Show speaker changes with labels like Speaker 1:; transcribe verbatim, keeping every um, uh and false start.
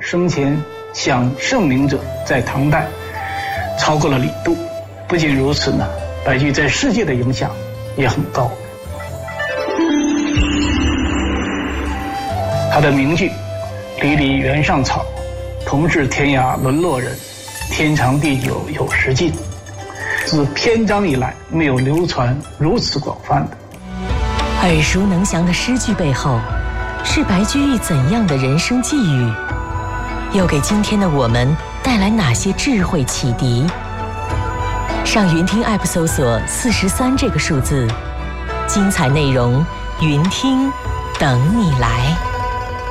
Speaker 1: 生前想圣明者在唐代超过了李杜。不仅如此呢，白居易在世界的影响也很高。他的名句“离离原上草，同是天涯沦落人，天长地久有时尽”，自篇章以来没有流传如此广泛的。
Speaker 2: 耳熟能详的诗句背后，是白居易怎样的人生际遇？又给今天的我们带来哪些智慧启迪？上云听 App 搜索四十三这个数字，精彩内容云听等你来。